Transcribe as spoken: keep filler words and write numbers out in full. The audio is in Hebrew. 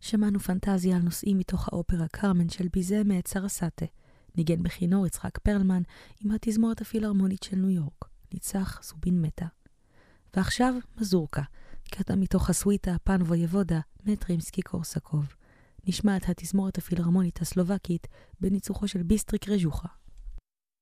שמענו פנטזיה על נושאים מתוך האופרה קרמן של ביזה מאת סרסטה. ניגן בכינור יצחק פרלמן עם התזמורת הפילהרמונית של ניו יורק. ניצח זובין מטה. ועכשיו מזורקה, קטע מתוך הסוויטה פן וויבודה מאת רימסקי קורסקוב. נשמע את התזמורת הפילהרמונית הסלובקית בניצוחו של ביסטריק רז'וחה.